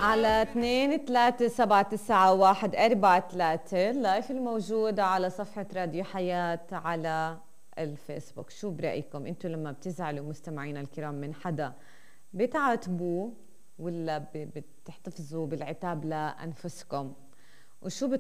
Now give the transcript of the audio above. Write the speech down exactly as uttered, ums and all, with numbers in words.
على اثنين ثلاثة سبعة تسعة واحد أربعة ثلاثة اللايف الموجود على صفحة راديو حياة على الفيسبوك. شو برأيكم انتوا لما بتزعلوا مستمعينا الكرام من حدا بتعاتبوه ولا بتحتفظوا بالعتاب لأنفسكم؟ وشو